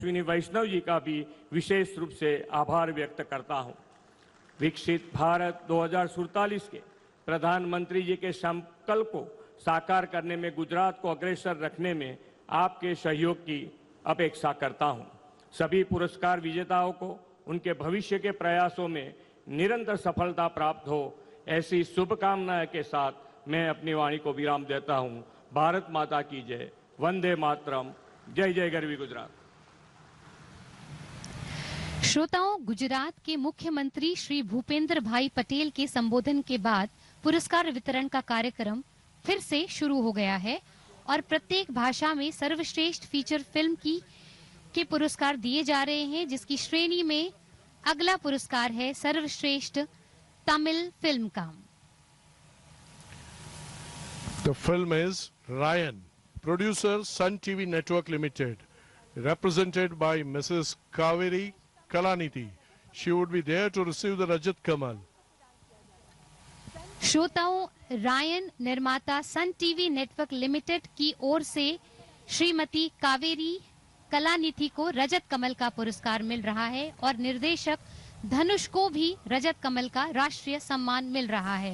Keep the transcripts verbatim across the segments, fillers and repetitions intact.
अश्विनी वैष्णव जी का भी विशेष रूप से आभार व्यक्त करता हूं। विकसित भारत दो हज़ार सैंतालीस के प्रधानमंत्री जी के संकल्प को साकार करने में गुजरात को अग्रसर रखने में आपके सहयोग की अपेक्षा करता हूं। सभी पुरस्कार विजेताओं को उनके भविष्य के प्रयासों में निरंतर सफलता प्राप्त हो, ऐसी शुभकामनाएं के साथ मैं अपनी वाणी को विराम देता हूं। भारत माता की जय, वंदे मातरम, जय जय गरवी गुजरात। श्रोताओं, गुजरात के मुख्यमंत्री श्री भूपेंद्र भाई पटेल के संबोधन के बाद पुरस्कार वितरण का कार्यक्रम फिर से शुरू हो गया है और प्रत्येक भाषा में सर्वश्रेष्ठ फीचर फिल्म की के पुरस्कार दिए जा रहे हैं, जिसकी श्रेणी में अगला पुरस्कार है सर्वश्रेष्ठ तमिल फिल्म का। The film is Ryan, producer Sun T V Network Limited, represented by Missus Kaveri Kalanithy. She would be there to receive the Rajat Kamal. श्रोताओं, रायन निर्माता सन टीवी नेटवर्क लिमिटेड की ओर से श्रीमती कावेरी कलानिधि को रजत कमल का पुरस्कार मिल रहा है और निर्देशक धनुष को भी रजत कमल का राष्ट्रीय सम्मान मिल रहा है।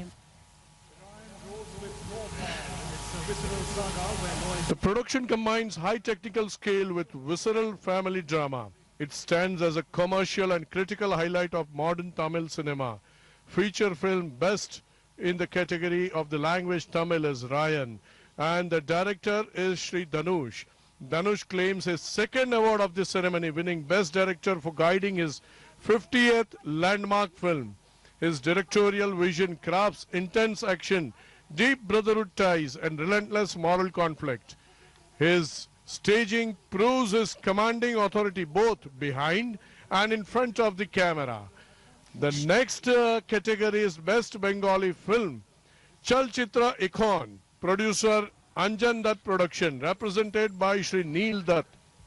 The production combines high technical scale with visceral family drama. It stands as a commercial and critical highlight of modern Tamil cinema. Feature film best in the category of the language Tamil is Ryan, and the director is Shri Dhanush. Dhanush claims his second award of this ceremony, winning Best Director for guiding his fiftieth landmark film. His directorial vision crafts intense action, deep brotherhood ties, and relentless moral conflict. His staging proves his commanding authority both behind and in front of the camera. The next uh, category is Best Bengali Film. Chalchitra Icon, producer Anjan Dutt Production, represented by Shri Neel Dutt.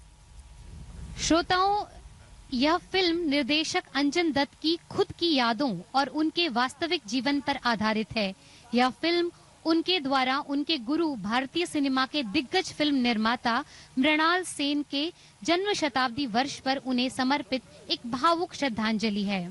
श्रोताओं, यह film निर्देशक अंजन दत्त की खुद की यादों और उनके वास्तविक जीवन पर आधारित है। यह फिल्म उनके द्वारा उनके गुरु भारतीय सिनेमा के दिग्गज फिल्म निर्माता मृणाल सेन के जन्म शताब्दी वर्ष पर उन्हें समर्पित एक भावुक श्रद्धांजलि है।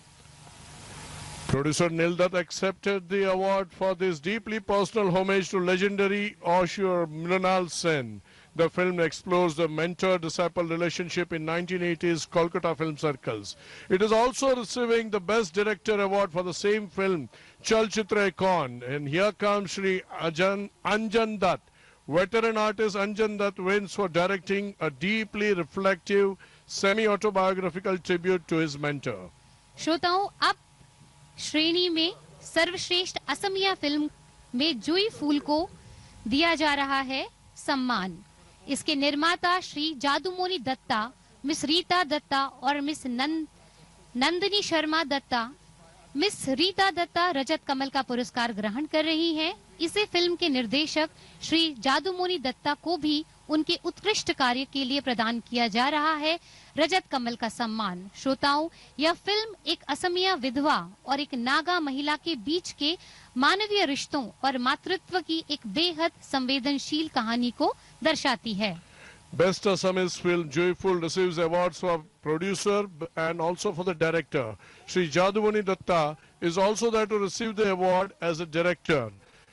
Producer Neel Dutt accepted the award for this deeply personal homage to legendary author Mrinal Sen. The film explores the mentor-disciple relationship in nineteen eighties Kolkata film circles. It is also receiving the Best Director award for the same film, Chalchitra Icon. And here comes Shri Ajan, Anjan Dutt. Veteran artist Anjan Dutt wins for directing a deeply reflective, semi-autobiographical tribute to his mentor. श्रोताओं, अब श्रेणी में सर्वश्रेष्ठ Asamiya film में जुई फूल को दिया जा रहा है सम्मान। इसके निर्माता श्री जादूमोनी दत्ता, मिस रीता दत्ता और मिस नंद नंदिनी शर्मा दत्ता। मिस रीता दत्ता रजत कमल का पुरस्कार ग्रहण कर रही हैं। इसे फिल्म के निर्देशक श्री जादूमोनी दत्ता को भी उनके उत्कृष्ट कार्य के लिए प्रदान किया जा रहा है रजत कमल का सम्मान। श्रोताओं, यह फिल्म एक असमिया विधवा और एक नागा महिला के बीच के मानवीय रिश्तों और मातृत्व की एक बेहद संवेदनशील कहानी को दर्शाती है। Best Assamese film Joyful receives awards for producer and also for the director. Shri Jadumani Datta is also there to receive the award as a director.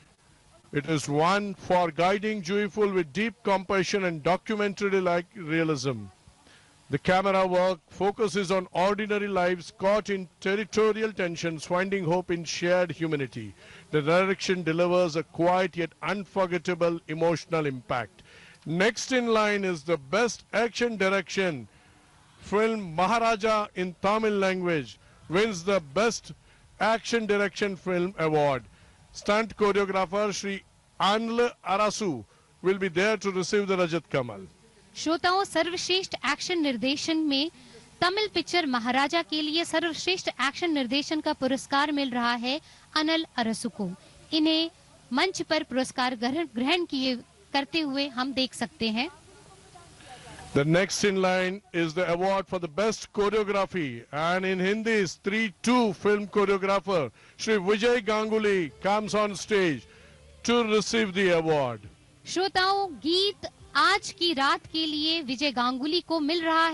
It is one for guiding Joyful with deep compassion and documentary-like realism. The camera work focuses on ordinary lives caught in territorial tensions, finding hope in shared humanity. The direction delivers a quiet yet unforgettable emotional impact. Next in line is the Best Action Direction film Maharaja in Tamil language wins the Best Action Direction Film Award. Stunt choreographer Shri Anil Arasu will be there to receive the Rajat Kamal. श्रोताओं, सर्वश्रेष्ठ action निर्देशन में Tamil picture महाराजा के लिए सर्वश्रेष्ठ action निर्देशन का पुरस्कार मिल रहा है अनिल अरसू को। इन्हें मंच पर पुरस्कार ग्रहण किए करते हुए हम देख सकते हैं। The next in line is the award for the best choreography, and in Hindi's three two film choreographer Shri Vijay Ganguly comes on stage to receive the award. श्रोताओं, गीत आज की रात के लिए विजय गांगुली को मिल रहा है